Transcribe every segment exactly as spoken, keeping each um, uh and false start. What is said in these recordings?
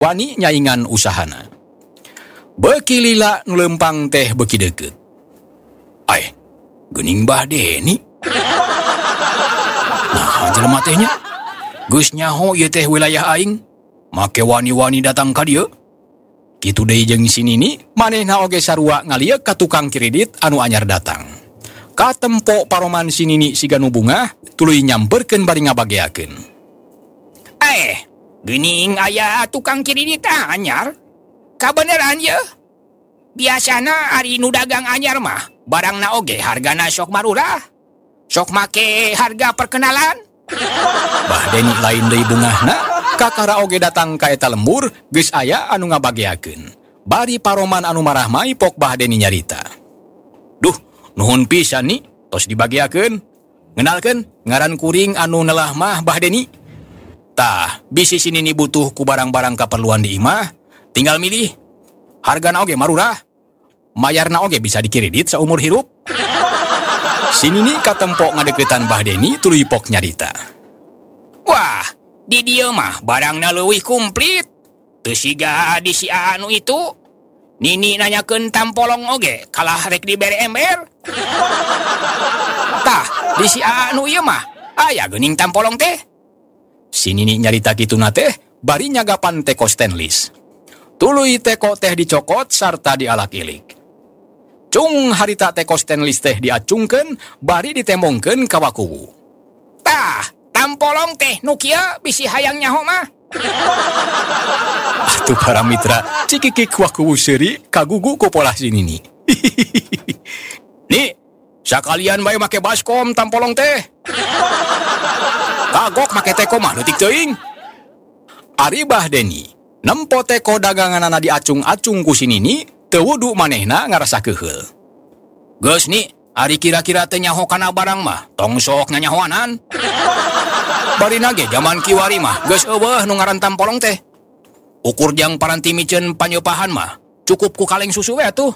wani nyaingan usahana. Beki lila nu lempang teh beki deket. Ai, geuning Bahdeni. Nah, jelema tehnya. Geus nyaho ieu teh wilayah aing. Make wani-wani datang ka dieu. Kitu deui jeung si Nini, manehna oge sarua ngalieu ka tukang kredit anu anyar datang. Katempo paroman si Nini siga nu bungah, tuluy nyamperkeun bari ngabageakeun. Eh, geuning aya tukang kredit anyar? Kabeneran ye? Biasana ari nu dagang anyar mah, barangna oge hargana sok marurah. Sok make harga perkenalan. Bahdeni lain deui bungahna, kakara oge datang ka eta lembur, geus aya anu ngabageakeun. Bari paroman anu marah mai pok Bahdeni nyarita. Duh, nuhun pisan ni, tos dibageakeun. Ngenalkeun, ngaran kuring anu neulah mah Bahdeni. Tah, bisi si Nini butuh ku barang-barang kaperluan di imah, tinggal milih. Hargana oge marurah. Mayarna oge bisa dikredit saumur hirup. Si Nini katempo ngadeukeutan Bahdeni tuluy pok nyarita. Wah, di dieu mah barangna leuwih komplit. Teu siga di si anu itu. Nini nanyakeun tampolong oge, kalah rek dibere ember. Tah, di si anu ieu mah aya geuning tampolong teh. Si Nini nyarita kituna teh bari nyagapan teko stainless. Tuluy teko teh dicokot sarta dialak-ilik. Cung harita teko stainless teh diacungkeun bari ditembongkeun ka wakuwu. Tah, tampolong teh nu kieu bisi hayang nyaho mah. Atuh para mitra, cikikik wakuwu seuri kagugu ku polah si Nini. Nih, sakalian bae make baskom tampolong teh. Kagok make teko mah leutik teuing. Ari Bahdeni nempo teko daganganana diacung-acung ku si Nini, teu wudu manehna ngarasa keheul. Geus ni, ari kira-kira teu nyaho kana barang mah, tong sok nyanyahoanan. Barina ge zaman kiwari mah, geus eueuh nu ngaran tampolong teh. Ukur jang paranti miceun panyeupahan mah, cukup ku kaleng susu we atuh.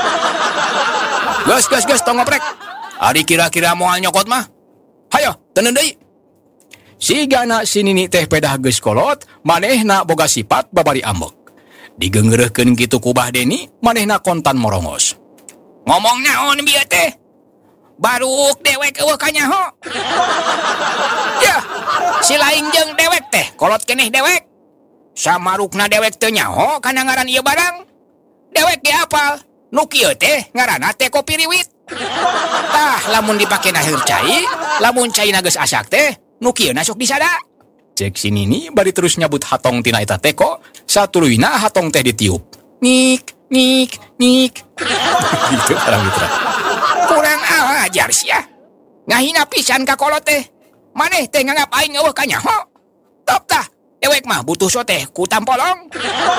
Geus, geus, geus, tong ngoprek. Ari kira-kira moal nyokot mah. Hayo, teuneun deui. Sigana si Nini teh pedah geus kolot, manehna boga sifat babari ambek. Digeungeureuhkeun kitu ku Bahdeni, manehna kontan morongos. Ngomong naon bieu teh? Baruk dewek eueuh ka nyaho. Yah, si lain jeung dewek teh, kolot keneh dewek. Samarukna dewek teu nyaho kana ngaran ieu barang. Dewek ge apal, nu kieu teh ngaranna teko piriwit. Tah, lamun dipakena heur cai, lamun caina geus asak teh, nu kieu na sok disada. Cek si Nini bari terus nyabut hatong tina eta teko, satuluyna hatong teh ditiup. Nyik, nyik, nyik. Gitu para mitra. Kurang ajar sia. Ngahina pisan ka kolot teh. Maneh teh nganggap aing eueuh ka nyaho. Top tah, dewek mah butuh soteh ku tampolong.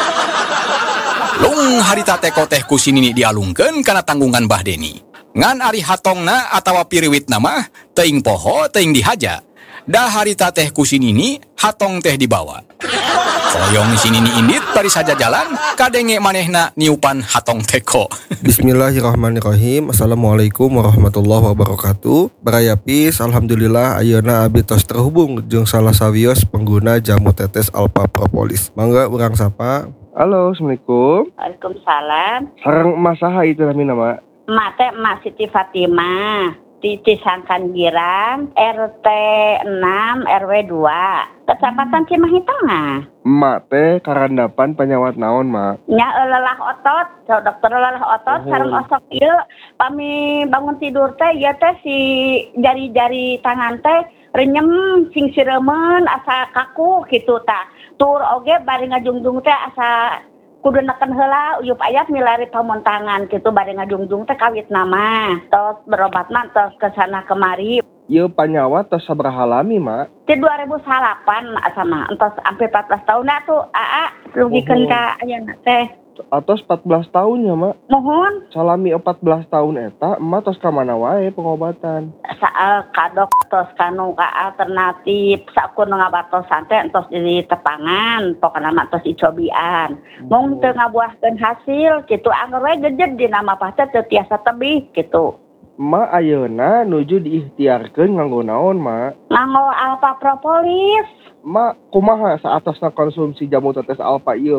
Lung harita teko teh ku si Nini dialungkeun kana tanggungan Bahdeni. Ngan ari hatongna atawa piriwitna mah teuing poho teuing dihaja. Da harita teh ku si Nini hatong teh dibawa. Koyong si Nini indit bari saja jalan kadenge manehna niupan hatong teko. Bismillahirrahmanirrahim. Assalamualaikum warahmatullahi wabarakatuh. Barayapis, alhamdulillah ayeuna abdi tos terhubung jeung salah sawios pengguna jamu tetes Alpha Propolis. Mangga urang sapa. Halo, assalamualaikum. Waalaikumsalam. Sareng emas saha itu namina, Mak? Emak teh Emak Siti Fatimah. Di Cisangkan Girang, R T enam R W dua, Kecamatan Cimahi Tengah. Emak teh karandapan penyawat naon, Mak? Nya lelah otot, so, dokter lelah otot, oh. Sareng osok ieu pami bangun tidur teh ieu teh si jari-jari tangan teh renyem sing siremen asa kaku kitu tah. Tur oge bari ngajungjung teh asa kudu neken heula uyup ayat milari pamontangan kitu bade ngajungjung teh kawit nama tos berobatna tos kesana kemari. Ieu panyawat tos sabaraha lami, Mak? Ti dua ribu salapan asana entos ampe empat belas tahun atuh aa rugikeun ka ayeuna teh. Atos empat belas tahun ya, Mak? Mohon. Salami empat belas tahun eta, emak tos ka mana wae pengobatan? Saal kadok tos kanu ka alternatif sakur ngabatosan teh entos di tepangan, pokona mah tos icobian. Mung teu ngabuahkeun hasil kitu angger we gejed di nama pasti teu tiasa tebih kitu. Ma ayeuna nuju diikhtiarkeun nganggo naon, Ma? Nganggo alfa propolis. Ma kumaha saatosna konsumsi jamu tetes alfa ieu